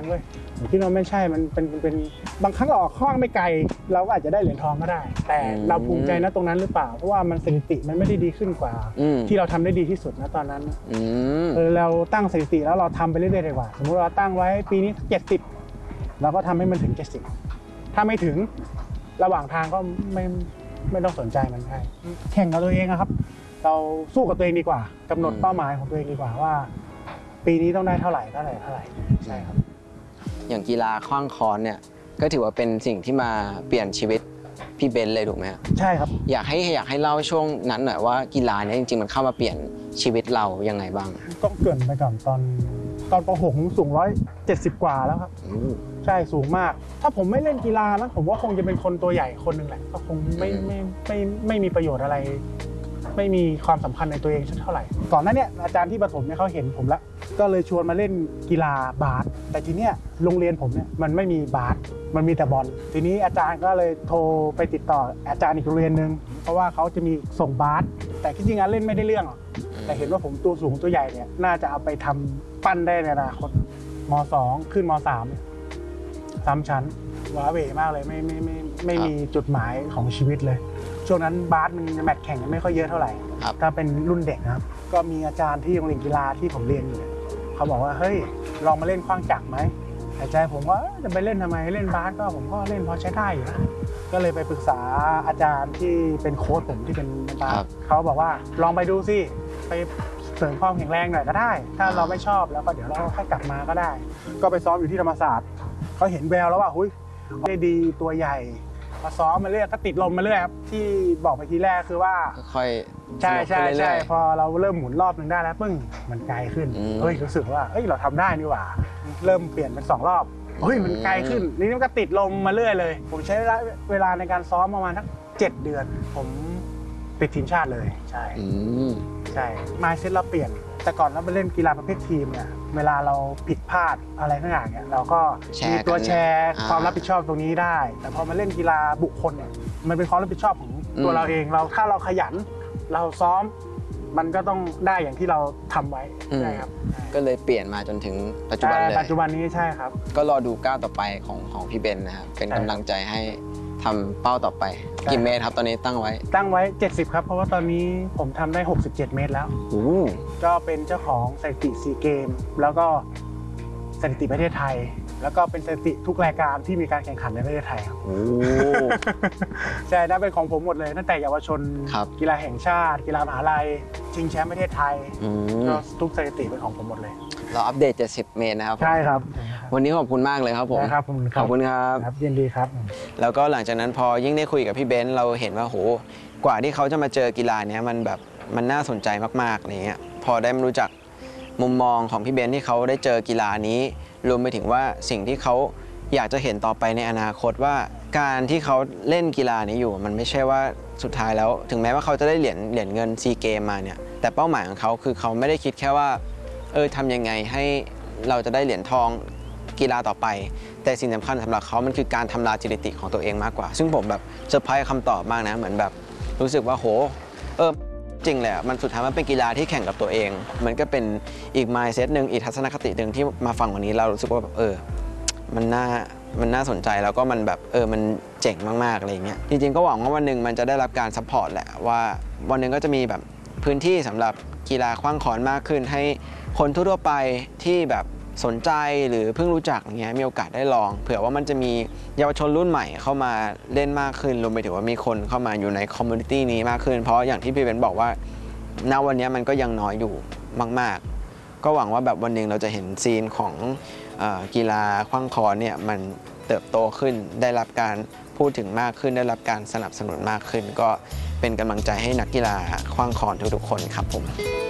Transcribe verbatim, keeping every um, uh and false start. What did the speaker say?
เว้ยผมคิดว่าไม่ใช่มันเป็นเป็นบางครั้งเราออกข้างไม่ไกลเราก็อาจจะได้เหรียญทองก็ได้แต่เราภูมิใจนะตรงนั้นหรือเปล่าเพราะว่ามันสถิติมันไม่ได้ดีขึ้นกว่าที่เราทำได้ดีที่สุดนะตอนนั้นเออเราตั้งสถิติแล้วเราทำไปเรื่อยๆดีกว่าสมมติเราตั้งไว้ปีนี้เจ็ดสิบเราก็ทำให้มันถึงเจ็ดสิบถ้าไม่ถึงระหว่างทางก็ไม่ไม่ต้องสนใจมันใช่แข่งกับตัวเองครับเราสู้กับตัวเองดีกว่ากำหนดเป้าหมายของตัวเองดีกว่าว่าปีนี้ต้องได้เท่าไหร่เท่าไหร่เท่าไหร่ใช่ครับอย่างกีฬาขว้างค้อนเนี่ยก็ถือว่าเป็นสิ่งที่มาเปลี่ยนชีวิตพี่เบนเลยถูกไหมครับใช่ครับอยากให้อยากให้เล่าช่วงนั้นหน่อยว่ากีฬาเนี่ยจริงๆมันเข้ามาเปลี่ยนชีวิตเรายังไงบ้างต้องเกริ่นไปก่อนตอนตอนป หก ผมสูงร้อยเจ็ดสิบกว่าแล้วครับใช่สูงมากถ้าผมไม่เล่นกีฬาแล้วผมว่าคงจะเป็นคนตัวใหญ่คนหนึ่งแหละก็คงไม่ไม่ไม่ไม่มีประโยชน์อะไรไม่มีความสำคัญในตัวเองเท่าไหร่ก่อนหน้านี้อาจารย์ที่ประถมเนี่ยเขาเห็นผมแล้วก็เลยชวนมาเล่นกีฬาบาสแต่ทีเนี้ยโรงเรียนผมเนี่ยมันไม่มีบาสมันมีแต่บอลทีนี้อาจารย์ก็เลยโทรไปติดต่ออาจารย์อีกโรงเรียนนึงเพราะว่าเขาจะมีส่งบาสแต่จริงๆเล่นไม่ได้เรื่องหรอกแต่เห็นว่าผมตัวสูงตัวใหญ่เนี่ยน่าจะเอาไปทำปั้นได้ในอนาคตม.สอง ขึ้นม.สาม ซ้ำชั้นว้าเหวมากเลยไม่ไม่ไม่ไม่มีจุดหมายของชีวิตเลยช่วงนั้นบาสมันแมตช์แข่งไม่ค่อยเยอะเท่าไหร่ถ้าเป็นรุ่นเด็กนะครับก็มีอาจารย์ที่โรงเรียนกีฬาที่ผมเรียนอยู่เขาบอกว่าเฮ้ยลองมาเล่นขว้างจักรไหมแต่ใจผมว่าจะไปเล่นทำไมเล่นบาสก็ผมก็เล่นพอใช้ได้อยู่นะก็เลยไปปรึกษาอาจารย์ที่เป็นโค้ชผมที่เป็นบาสเขาบอกว่าลองไปดูสิไปเสริมความแข็งแรงหน่อยก็ได้ถ้าเราไม่ชอบแล้วก็เดี๋ยวเราค่อยกลับมาก็ได้ก็ไปซ้อมอยู่ที่ธรรมศาสตร์เขาเห็นแววแล้วว่าหุ้ยได้ดีตัวใหญ่มาซ้อมมาเรื่อยก็ติดลมมาเรื่อยครับที่บอกไปทีแรกคือว่าค่อยใช่ใช่ใช่พอเราเริ่มหมุนรอบหนึ่งได้แล้วปึ้งมันไกลขึ้นเฮ้ยรู้สึกว่าเฮ้ยเราทำได้นี่หว่าเริ่มเปลี่ยนเป็นสองรอบเฮ้ยมันไกลขึ้นนี่มันก็ติดลมมาเรื่อยเลยผมใช้เวลาในการซ้อมประมาณทั้งเจ็ดเดือนผมติดทีมชาติเลยใช่ใช่มายเซ็ตเราเปลี่ยนแต่ก่อนเราไปเล่นกีฬาประเภททีมเนี่ยเวลาเราผิดพลาดอะไรทั้งอย่างเนี่ยเราก็มีตัวแชร์ความรับผิดชอบตรงนี้ได้แต่พอมาเล่นกีฬาบุคคลเนี่ยมันเป็นความรับผิดชอบของตัวเราเองเราถ้าเราขยันเราซ้อมมันก็ต้องได้อย่างที่เราทำไว้ใช่ครับก็เลยเปลี่ยนมาจนถึงปัจจุบันเลยปัจจุบันนี้ใช่ครับก็รอดูก้าวต่อไปของของพี่เบนนะครับเป็นกำลังใจให้ทำเป้าต่อไปกี่เมตรครับตอนนี้ตั้งไว้ตั้งไว้เจ็ดสิบครับเพราะว่าตอนนี้ผมทำได้หกสิบเจ็ดเมตรแล้วก็เป็นเจ้าของสถิติซีเกมแล้วก็สถิติประเทศไทยแล้วก็เป็นสถิติทุกรายการที่มีการแข่งขันในประเทศไทยครับใช่ได้เป็นของผมหมดเลยตั้งแต่เยาวชนกีฬาแห่งชาติกีฬามหาลัยชิงแชมป์ประเทศไทยทุกสถิติเป็นของผมหมดเลยเราอัปเดตเจ็ดสิบเมตรนะครับใช่ครับวันนี้ขอบคุณมากเลยครับผมครับขอบคุณครับยินดีครับแล้วก็หลังจากนั้นพอยิ่งได้คุยกับพี่เบนซ์เราเห็นว่าโหกว่าที่เขาจะมาเจอกีฬาเนี้ยมันแบบมันน่าสนใจมากๆอะไรเงี้ยพอได้มารู้จักมุมมองของพี่เบนซ์ที่เขาได้เจอกีฬานี้รวมไปถึงว่าสิ่งที่เขาอยากจะเห็นต่อไปในอนาคตว่าการที่เขาเล่นกีฬานี้อยู่มันไม่ใช่ว่าสุดท้ายแล้วถึงแม้ว่าเขาจะได้เหรียญเหรียญเงินซีเกมมาเนี่ยแต่เป้าหมายของเขาคือเขาไม่ได้คิดแค่ว่าเออทำยังไงให้เราจะได้เหรียญทองกีฬาต่อไปแต่สิ่งสำคัญสำหรับเขามันคือการทำลายสถิติของตัวเองมากกว่าซึ่งผมแบบเซอร์ไพรส์คำตอบมากนะเหมือนแบบรู้สึกว่าโหเออจริงเลยอ่ะมันสุดท้ายมันเป็นกีฬาที่แข่งกับตัวเองมันก็เป็นอีก mindset หนึ่งอีกทัศนคติหนึ่งที่มาฟังวันนี้เรารู้สึกว่าแบบเออมันน่ามันน่าสนใจแล้วก็มันแบบเออมันเจ๋งมากๆอะไรเงี้ยจริงๆก็หวังว่าวันหนึ่งมันจะได้รับการซัพพอร์ตแหละว่าวันหนึ่งก็จะมีแบบพื้นที่สำหรับกีฬาขว้างค้อนมากขึ้นให้คนทั่วไปที่แบบสนใจหรือเพิ่งรู้จักอย่างเงี้ยมีโอกาสได้ลองเผื่อว่ามันจะมีเยาวชนรุ่นใหม่เข้ามาเล่นมากขึ้นรวมไปถึงว่ามีคนเข้ามาอยู่ในคอมมูนิตี้นี้มากขึ้นเพราะอย่างที่พี่เบนบอกว่าณวันนี้มันก็ยังน้อยอยู่มากๆก็หวังว่าแบบวันหนึ่งเราจะเห็นซีนของกีฬาขว้างค้อนเนี่ยมันเติบโตขึ้นได้รับการพูดถึงมากขึ้นได้รับการสนับสนุนมากขึ้นก็เป็นกำลังใจให้นักกีฬาขว้างค้อนทุกๆคนครับผม